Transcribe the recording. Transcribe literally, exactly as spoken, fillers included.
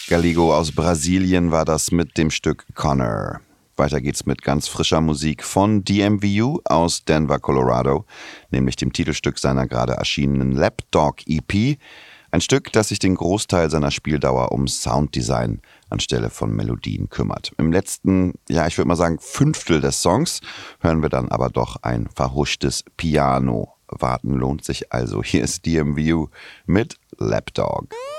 Galigo aus Brasilien war das mit dem Stück Connor. Weiter geht's mit ganz frischer Musik von D M V U aus Denver, Colorado, nämlich dem Titelstück seiner gerade erschienenen Lapdog E P. Ein Stück, das sich den Großteil seiner Spieldauer um Sounddesign anstelle von Melodien kümmert. Im letzten, ja, ich würde mal sagen, Fünftel des Songs hören wir dann aber doch ein verhuschtes Piano. Warten lohnt sich also. Hier ist D M V U mit Lapdog.